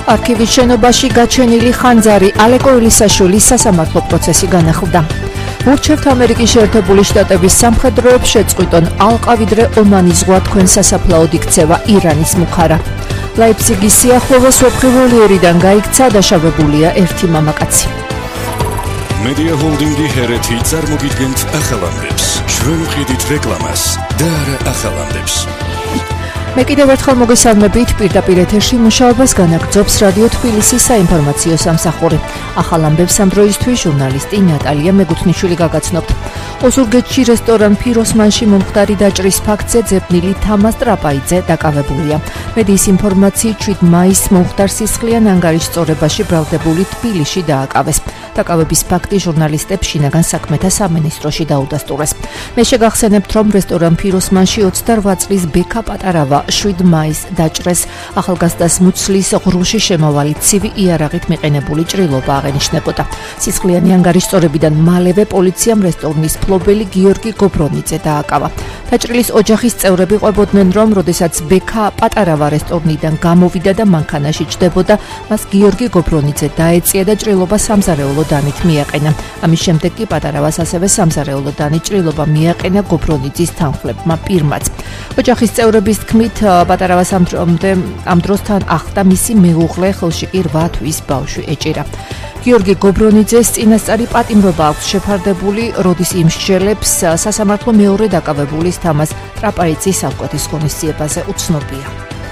არქივის შენობაში გაჩენილი ხანძარი ალეკო ელისაშვილის სასამართლო პროცესი განახლდა. ურჩევთ ამერიკის შეერთებული შტატების სამხედროებს შეწყვიტონ ალყავიდრე ომანის ზღვა თქვენ სასაფლაოდ იქცევა ირანის მუხარა. ლაიფციგის სიახლოვეს ვეფხივალიერიდან გაიქცა დაშავებულია ერთი მამაკაცი. მედია ჰოლდინგი ჰერეთი წარმოგიდგენთ ახალამდებს. ჩვენ ვყიდით რეკლამას და არა ახალამდებს. მე კიდევ ერთხელ მოგესალმებით, პირდაპირ ეთერში მუშაობას განაგრძობს რადიო თბილისის საინფორმაციო სამსახური. ახალ ამბებს ამ დროისთვის ჟურნალისტი ნატალია მეგუთნიშვილი გაგაცნობთ. ოზურგეთში რესტორან ფიროსმანში მომხდარი დაჭრის ფაქტზე ძებნილი თამაზ ტრაპაიძე დაკავებულია. მედიის ინფორმაციით 7 მაისს მომხდარ სისხლიან ანგარიშწორებაში ბრალდებული თბილისში დააკავეს. დაკავების ფაქტი ჟურნალისტებს შინაგან საქმეთა სამინისტროში დაუდასტურეს. მე შეგახსენებთ, რომ რესტორან ფიროსმანში 28 წლის ბექა პატარავა 7 მაისს დაჭრეს. ახალგაზრდას მუცლის ღრუში შემავალი ცივი იარაღით მიყენებული ჭრილობა აღენიშნებოდა. სისხლიანი ანგარიშწორებიდან მალევე პოლიციამ რესტორნის ფლობელი გიორგი გობრონიძე დააკავა. დაჭრილის ოჯახის წევრები ყვებოდნენ, რომ როდესაც ბექა პატარავა რესტორნიდან გამოვიდა და მანქანაში ჯდებოდა, მას გიორგი გობრონიძე დაეწია და ჭრილობა სამზარეულო დანით მიაყენა. ამის შემდეგ კი პატარავას ასევე სამზარეულო დანით ჭრილობა მიაყენა გობრონიძის თანხმლებმა პირმაც. ოჯახის წევრების თქმით, პატარავას ამ დროსთან ახდა მისი მეუღლე, ხელში კი 8 თვის ბავშვი ეჭირა. გიორგი გობრონიძეს წინასწარი პატიმრობა აქვს შეფარდებული, როდის იმსჯელებს სასამართლო მეორე დაკავებულის თამაზ ტრაპაიძის ალკვეთის ღონისძიებაზე უცნობია.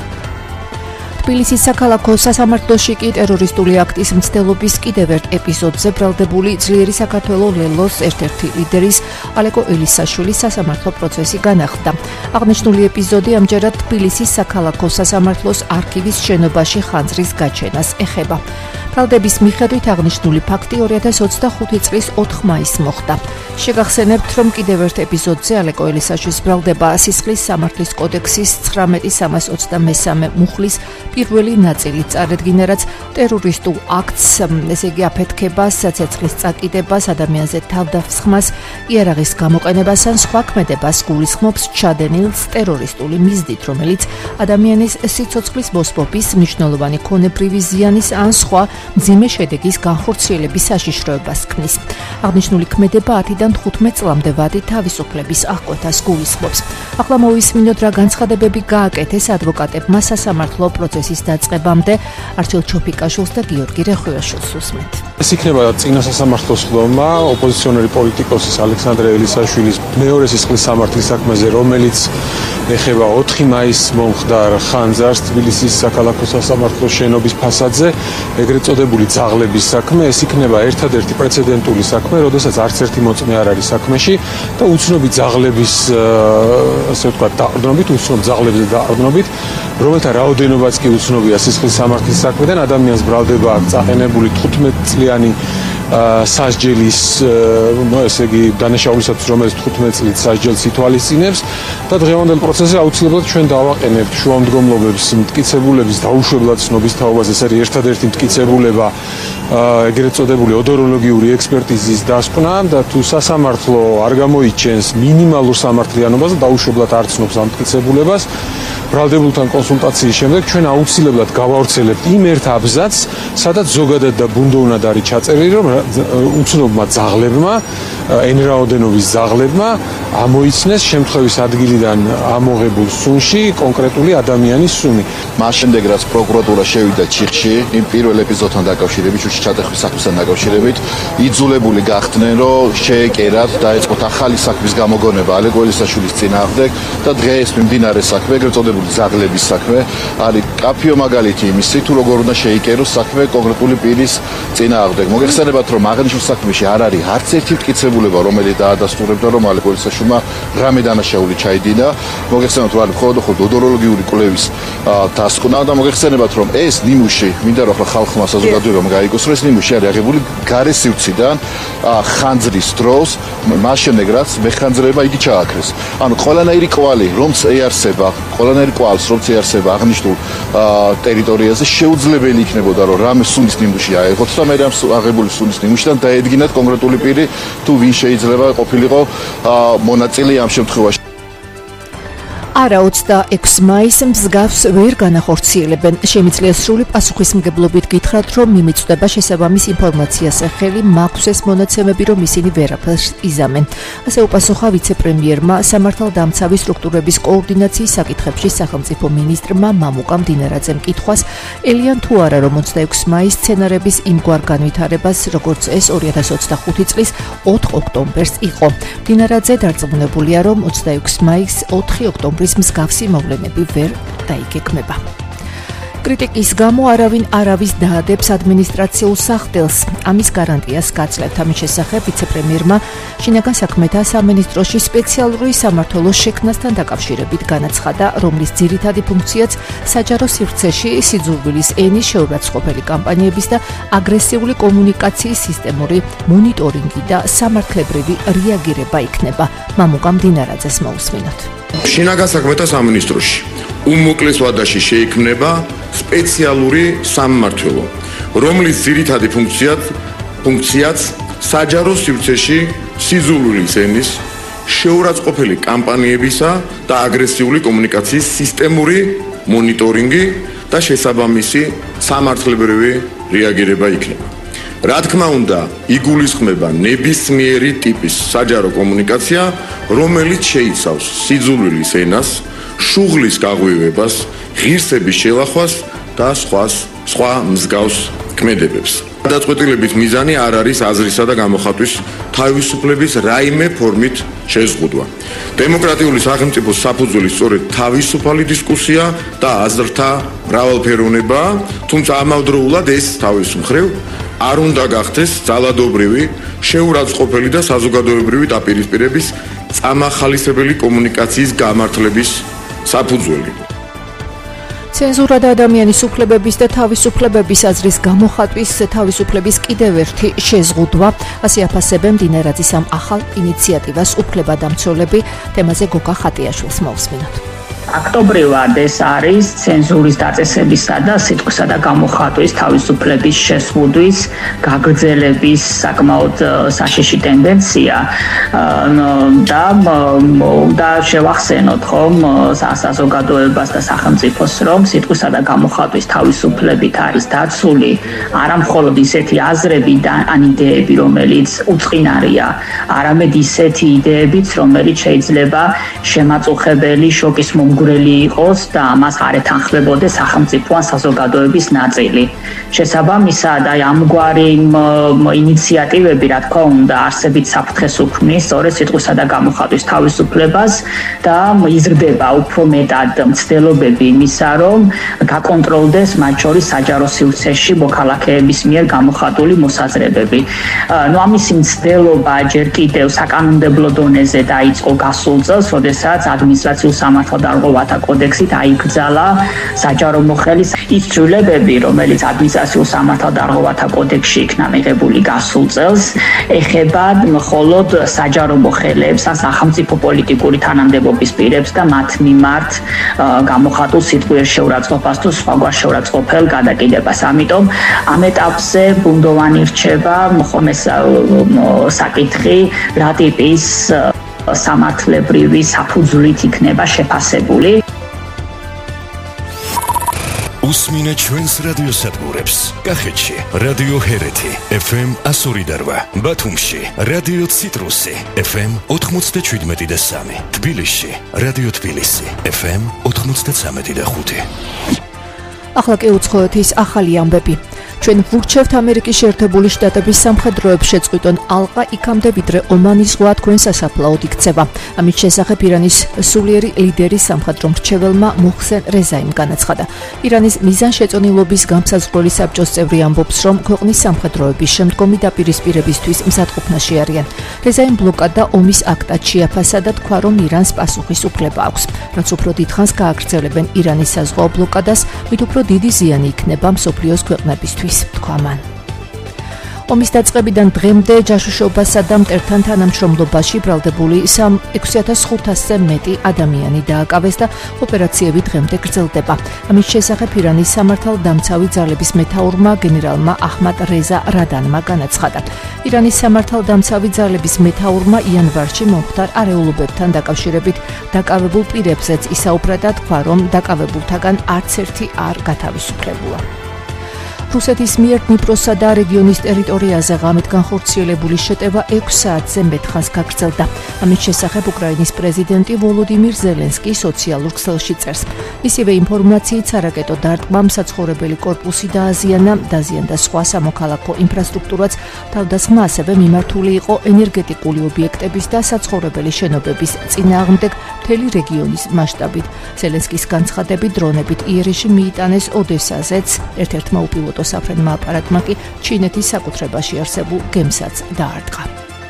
თბილისის საქალაქო სასამართლოში კი ტერორისტული აქტის მცდელობის კიდევ ერთ ეპიზოდზე ბრალდებული ძლიერი საქართველოს ლელოს ერთ-ერთი ლიდერის ალეკო ელისაშვილის სასამართლო პროცესი განახლდა. აღნიშნული ეპიზოდი ამჯერად თბილისის საქალაქო სასამართლოს არქივის შენობაში ხანძრის გაჩენას ეხება. ბრალდების მიხედვით აღნიშნული ფაქტი 2025 წლის 4 მაისს მოხდა. შეგახსენებთ, რომ კიდევ ერთ ეპიზოდზე ალეკო ელისაშვილის ბრალდება სისხლის სამართლის კოდექსის 19.323 მუხლის პირველი ნაწილი წარედგინა, რაც ტერორისტულ აქტს, ესე იგი აფეთქებას, ცეცხლის წაკიდებას, ადამიანზე თავდასხმას, იარაღის გამოყენებას ან სხვა ქმედებას გულისხმობს ჩადენილს ტერორისტული მიზნით, რომელიც ადამიანის სიცოცხლის მოსპობის, მნიშვნელოვანი ქონებრივი ზიანის ან სხვა მძიმე შედეგის განხორციელების საშიშროებას ქმნის. აღნიშნული ქმედება 10-დან 15 წლამდე ვადი თავისუფლების აღკვეთას გულისხმობს. ახლა მოვისმინოთ, რა განცხადებები გააკეთეს ადვოკატებმა სასამართლო პროცესის დაწყებამდე. არჩილ ჩოფიკაშვილს და გიორგი რეხვიაშვილს უსმენთ. ეს იქნება წინა სასამართლოს ხდომა ოპოზიციონერი პოლიტიკოსის ალექსანდრე ელისაშვილის მეორე სისხლის სამართლის საქმეზე, რომელიც ეხება 4 მაისს მომხდარ ხანძარს თბილისის საქალაქო სასამართლოს შენობის ფასადზე, ეგრეთ წოდებული ძაღლების საქმე. ეს იქნება ერთადერთი პრეცედენტული საქმე, როდესაც არც ერთი მოწმე არ არის საქმეში და უცნობი ძაღლების, ასე ვთქვათ, დაყრდნობით, უცნობ ძაღლებზე დაყრდნობით, რომელთა რაოდენობაც კი უცნობია სისხლის სამართლის საქმედან, ადამიანს ბრალდება აქვს წაყენებული 15 წლიანი სასჯელის, ესე იგი დანაშაულისათვის, რომელიც 15 წლით სასჯელს ითვალისწინებს და დღევანდელ პროცესზე აუცილებლად ჩვენ დავაყენებთ შუამდგომლობებს, მტკიცებულების დაუშვებლად ცნობის თაობას. ეს არის ერთადერთი მტკიცებულება ეგრეთ წოდებული ოდოროლოგიური ექსპერტიზის დასკვნა და თუ სასამართლო არ გამოიჩენს მინიმალურ სამართლიანობას და დაუშვებლად არ ცნობს ამ მტკიცებულებას, ბრალდებულთან კონსულტაციის შემდეგ ჩვენ აუცილებლად გავავრცელებთ იმ ერთ აბზაცს, სადაც ზოგადად და ბუნდოვნად არის ჩაწერილი, რომ უცნობმა ძაღლებმა, ენრაოდენობის ძაღლებმა ამოიცნეს შემთხვევის ადგილიდან ამოღებულ სუნში კონკრეტული ადამიანის სუნი. მას შემდეგ რაც პროკურატურა შევიდა ჩიხში, იმ პირველ ეპიზოდთან დაკავშირებით, შუში ჩატეხვის საქმესთან დაკავშირებით, იძულებული გახდნენ, რომ შეეკერათ, დაეწყოთ ახალი საქმის გამოგონება ალეკო ელისაშვილის წინააღმდეგ და დღეს მიმდინარე საქმე, ეგრეთ წოდებული ძაღლების საქმე, არის კაფიო მაგალითი იმისი, თუ როგორ უნდა შეიკეროს საქმე კონკრეტული პირის წინააღმდეგ. მოგეხსენებათ, რომ აღნიშნულ საქმეში არ არის არც ერთი მტკიცებულება, რომელიც დაადასტურებდა, რომ ალეკო ელისაშვილმა რამე დანაშაული ჩაიდინა. მოგეხსენებათ, რომ არის მხოლოდ ოდოროლოგიური კვლევის დასკვნა და მოგეხსენებათ, რომ ეს ნიმუში, მინდა რომ ახლა ხალხმა საზოგადოებამ გაიგოს, რომ ეს ნიმუში არის აღებული გარე სივრციდან ხანძრის დროს, მას შემდეგ რაც მეხანძრება იგი ჩააქრეს. ანუ ყველანაირი კვალი, რომც ეარსება, ყველანაირი კვალს, რომც ეარსება აღნიშნულ ტერიტორიაზე, შეუძლებელი იქნებოდა, რომ რამე სუნის ნიმუში აეღოთ და მე ამ აღებული სუნის ნიმუშიდან დაედგინათ კონკრეტული პირი, თუ ვინ შეიძლება ყოფილიყო მონაწილე ამ შემთხვევაში. არა 26 მაისს მსგავს ვერ განახორციელებენ. Შემიძლია სრული პასუხისმგებლობით გითხრათ, რომ მიმიწვდება შესაბამის ინფორმაციას ხელი, მაქვს ეს მონაცემები, რომ ისინი ვერაფერს იზამენ. ასე უპასუხა ვიცე-პრემიერმა სამართალდამცავი სტრუქტურების კოორდინაციის საკითხებში სახელმწიფო მინისტრმა მამუკა მდინარაძემ კითხვას, ელიან თუ არა, რომ 26 მაის სცენარების იმგვარ განვითარებას, როგორც ეს 2025 წლის 4 ოქტომბერს იყო. მდინარაძე დარწმუნებულია, რომ 26 მაის 4 ოქტომბრის მსგავსი მოვლენები ვერ დაიგეგმება. კრიტიკის გამო არავინ არავის დაადებს ადმინისტრაციულ სახდელს. ამის გარანტიას გაძლევთ. ამის შესახებ ვიცე-პრემიერმა შინაგან საქმეთა სამინისტროში სპეციალური სამმართველოს შექმნასთან დაკავშირებით განაცხადა, რომლის ძირითადი ფუნქციაც საჯარო სივრცეში სიძულვილის ენის შეურაცხყოფელი კამპანიების და აგრესიული კომუნიკაციის სისტემური მონიტორინგი და სამართლებრივი რეაგირება იქნება. მამუკა მდინარაძეს მოусმინოთ. შინაგან საქმეთა სამინისტროში უმოკლეს ვადაში შეიქმნება სპეციალური სამმართველო, რომლის ძირითადი ფუნქციაც საჯარო სივრცეში სიძულვილის ენის შეურაცხყოფელი კამპანიებისა და აგრესიული კომუნიკაციის სისტემური მონიტორინგი და შესაბამისი სამართლებრივი რეაგირება იქნება. რა თქმა უნდა, იგულისხმება ნებისმიერი ტიპის საჯარო კომუნიკაცია, რომელიც შეიცავს სიძულვილის ენას, შუღლის გაღვივებას, ღირსების შელახვას და სხვა მსგავს ქმედებებს. გადაწყვეტილების მიზანი არ არის აზრისა და გამოხატვის თავისუფლების რაიმე ფორმით შეზღუდვა. დემოკრატიული სახელმწიფოს საფუძველი სწორედ თავისუფალი დისკუსია და აზრთა მრავალფეროვნებაა, თუმცა ამავდროულად ეს თავის მხრივ არ უნდა გახდეს ძალადობრივი, შეურაცხყოფელი და საზოგადოებრივი დაპირისპირების წამახალისებელი კომუნიკაციის გამართლების საფუძველი. ცენზურა და ადამიანის უფლებების და თავისუფლებების აზრის გამოხატვის თავისუფლების კიდევ ერთი შეზღუდვა, ასე აფასებენ მდინარაძის ამ ახალ ინიციატივას უფლებადამცველები. თემაზე გოგა ხატიაშვილს მოусმინოთ. აქტობრივად ეს არის ცენზურის დაწესებისა და სიტყვისა და გამოხატვის თავისუფლების შეზღუდვის გაგრძელების საკმაოდ საშიში ტენდენცია და შევახსენოთ ხომ საზოგადოებას და სახელმწიფოს, რომ სიტყვისა და გამოხატვის თავისუფლებით არის დაცული არა მხოლოდ ისეთი აზრები და ან იდეები, რომელიც უწყინარია, არამედ ისეთი იდეებიც, რომელიც შეიძლება შემაწუხებელი შოკის გურელი იყოს და ამას არ ეთანხმებოდეს სახელმწიფო ან საზოგადოების ნაწილი. შესაბამისად, ამგვარი ინიციატივები, რა თქმა უნდა, არსებით საფრთხეს უქმნის სწორედ სიტყვისა და გამოხატვის თავისუფლებას და იზრდება უფრო მეტად მცდელობები იმისა, რომ გაკონტროლდეს მათ შორის საჯარო სივრცეში მოქალაქეების მიერ გამოხატული მოსაზრებები. ამისი მცდელობა ჯერ კიდევ საკანონმდებლო დონეზე დაიწყო გასულ წელს, როდესაც ადმინისტრაციულ სამართალდამცავი კოდექსით აიკრძალა საჯარო მოხელის ის ცვლილებები, რომელიც ადმინისტრაციულ სამართალდამცავთა კოდექსში იქნა მიღებული გასულ წელს, ეხება მხოლოდ საჯარო მოხელეებს ან სახელმწიფო პოლიტიკური თანამდებობის პირებს და მათ მიმართ გამოხატულ სიტყვიერ შეურაცხყოფას თუ სხვაგვარ შეურაცხყოფელ გადაკიდებას. ამიტომ ამ ეტაპზე ბუნდოვანი რჩება მხოლოდ საკითხი, რა ტიპის სამართლებრივი საფუძვლით იქნება შეფასებული. უსმინეთ ჩვენს რადიოსადგურებს. კახეთში რადიო ჰერეთი FM 102.8, ბათუმში რადიო ციტრუსი FM 97.3, თბილისში რადიო თბილისი FM 93.5. ახლა კი უცხოეთის ახალი ამბები. ჩვენ ვურჩევთ ამერიკის შეერთებული შტატების სამხედროებს შეწყვიტონ ალყა იქამდე, ვიდრე ომანის ზღვა თქვენ სასაფლაოდ იქცევა. ამის შესახებ ირანის სულიერი ლიდერის სამხედრო მრჩეველმა მოხსენ რეზაიმ განაცხადა. ირანის მიზანშეწონილობის გამსაზღვრელი საბჭოს წევრი ამბობს, რომ ქვეყნის სამხედროების შემდგომი დაპირისპირებისთვის მზადყოფნაში არიან. რეზაიმ ბლოკადა ომის აქტად შეაფასა და თქვა, რომ ირანს პასუხის უფლება აქვს. რაც უფრო დიდხანს გააგრძელებენ ირანის საზღვაო ბლოკადას, მით უფრო დიდი ზიანი იქნება მსოფლიოს ქვეყნებისთვის. თქვა მან. ომის დაწყებიდან დღემდე ჯაშუშობასა და მტერთან თანამშრომლობაში ბრალდებული 6500-ზე მეტი ადამიანი დააკავეს და ოპერაციები დღემდე გრძელდება. ამის შესახებ ირანის სამართალდამცავი ძალების მეთაურმა გენერალმა აჰმად რეზა რადანმა განაცხადა. ირანის სამართალდამცავი ძალების მეთაურმა იანვარში მომხდარ არეულობებთან დაკავშირებით დაკავებულ პირებზეც ისაუბრა და თქვა, რომ დაკავებულთაგან არც ერთი არ გათავისუფლებულა. რუსეთის მიერ დნიპროსა და რეგიონის ტერიტორიაზე ღამით განხორციელებული შეტევა 6 საათზე მეტხანს გაგრძელდა. ამის შესახებ უკრაინის პრეზიდენტი ვოლოდიმირ ზელენსკი სოციალურ ქსელში წერს. მისივე ინფორმაციით სარაკეტო დარტყმამ საცხოვრებელი კორპუსი დაზიანდა სხვა სამოქალაქო ინფრასტრუქტურაც, თავდასხმა ასევე მიმართული იყო ენერგეტიკული ობიექტების და საცხოვრებელი შენობების წინააღმდეგ მთელი რეგიონის მასშტაბით. ზელენსკის განცხადებით დრონებით იერეში მიიტანეს ოდესაზეც, ერთ-ერთმა უპილოტო საფრენმა აპარატმა კი ჩინეთის საკუთრებაში არსებულ გემსაც დაარტყა.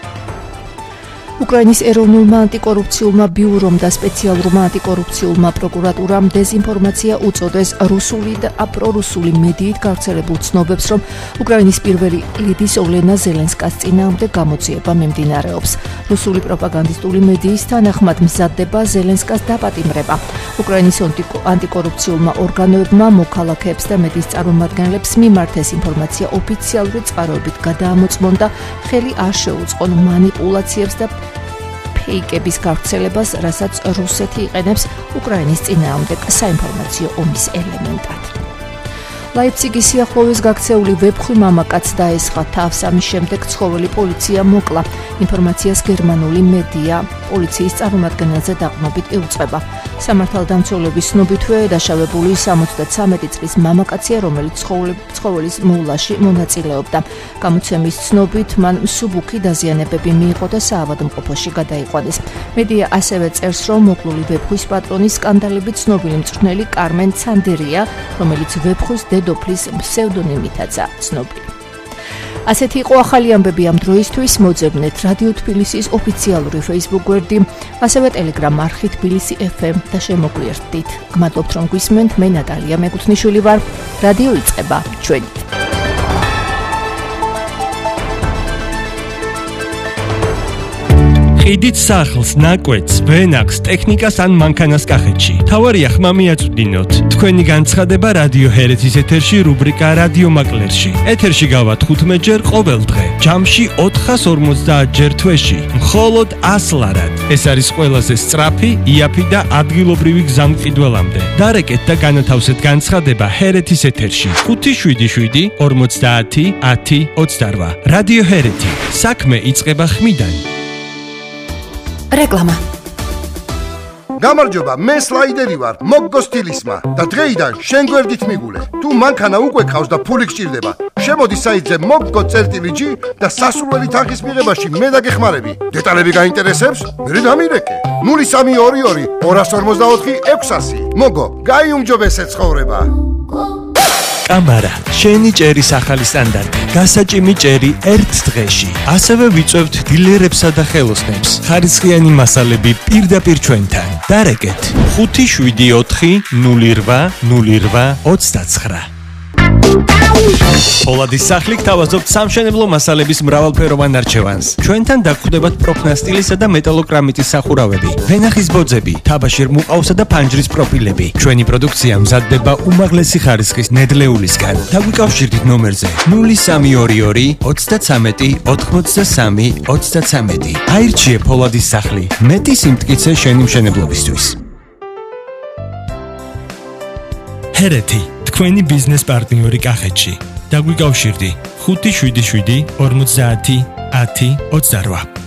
უკრაინის ეროვნულმა ანტიკორუფციულმა ბიურომ და სპეციალურმა ანტიკორუფციულმა პროკურატურამ დეზინფორმაცია უწოდეს რუსული და პრორუსული მედიით გავრცელებულ ცნობებს, რომ უკრაინის პირველი ლიდის ოლენა ზელენსკას წინააღმდეგ გამოძიება მიმდინარეობს. რუსული პროპაგანდისტული მედიის თანახმად მზადდება ზელენსკას დაპატიმრება. უკრაინის ანტიკორუფციულმა ორგანოებმა მოქალაქეებს და მედიის წარმომადგენლებს მიმართ ეს ინფორმაცია ოფიციალური წყაროებით გადაამოწმონ და ხელი არ შეუწყონ მანიპულაციებს და ფეიკების გავრცელებას, რასაც რუსეთი იყენებს უკრაინის წინააღმდეგ საინფორმაციო ომის ელემენტად. ლაიფციგის სიახლოვეს გაქცეული ვებხვი მამაკაცს დაესხა თავს, ამის შემდეგ ცხოველი პოლიცია მოკლა. ინფორმაციას გერმანული მედია პოლიციის წარმომადგენელზე დაყრდნობით იუწყება. სამართალდამცველების ცნობითვე დაშავებული 73 წლის მამაკაცია, რომელიც ცხოველის მოვლაში მონაწილეობდა. გამოცემის ცნობით მან მსუბუქი დაზიანებები მიიღო და საავადმყოფოში გადაიყვანეს. მედია ასევე წერს, რომ მოკლული ვებხვის პატრონი სკანდალებით ცნობილი მწვრთნელი კარმენ ცანდერია, რომელიც ვებხვის დედოფლის ფსევდონიმითაცაა ცნობილი. ასეთი იყო ახალი ამბები ამ დროისთვის. მოძებნეთ რადიო თბილისის ოფიციალური Facebook გვერდი, ასევე Telegram არხი თბილისი FM და შემოგვიერთდით. გმადლობთ, რომ გვისმენთ. მე ნატალია მეგუთნიშვილი ვარ. რადიო იწყება ჩვენით. ყიდით სახლს, ნაკვეთს, ვენახს, ტექნიკას ან მანქანას კახეთში. თავარია ხმა მიაწვდინოთ. თქვენი განცხადება რადიო ჰერეთის ეთერში რუბრიკა რადიო მაკლერში. ეთერში გავა 15 ჯერ ყოველ დღე. ჯამში 450 ჯერ თვეში. მხოლოდ 100 ლარად. ეს არის ყველაზე სწრაფი, იაფი და ადგილობრივი გზამყიდველამდე. დარეკეთ და განათავსეთ განცხადება ჰერეთის ეთერში. 577 50 10 28. რადიო ჰერეთი. საქმე იწყება ხმიდან. რეკლამა. გამარჯობა, მე სლაიდერი ვარ, მოგგო სტილისმა და დღეიდან შენ გვერდით მიგულე. თუ მანქანა უკვე ყავს და ფული გჭირდება, შემოდი საიტზე moggo.gi და სასურველი თანხის მიღებაში მე დაგეხმარები. დეტალები გაინტერესებს? მე დამირეკე. 0322 254 600. მოგო, გაიუმჯობესე ცხოვრება. კამარა, შენი ჭერის ახალი სტანდარტი. გასაჭიმი ჭერი ერთ დღეში. ასევე ვიწევთ დილერებსა და ხელოსნებს. ხარისხიანი მასალები პირდაპირ ჩვენთან. დარეკეთ 574 08 08 29. პოლადის სახლი გთავაზობთ სამშენებლო მასალების მრავალფეროვან არჩევანს. ჩვენთან დაგხვდებათ პროფნასტილისა და მეტალოკრამიტის სახურავები, ვენახის ბოძები, თაბაშირ მუყაოსა და ფანჯრის პროფილები. ჩვენი პროდუქცია მზადდება უმაღლესი ხარისხის ნედლეულისგან. დაგვიკავშირდით ნომერზე 0322 33 83 33. აირჩიე პოლადის სახლი. მეტი სიმტკიცე შენი მშენებლობისთვის. ჰერეთი, თქვენი ბიზნეს პარტნიორი კახეთში. დაგვიკავშირდი 577 50 10 28.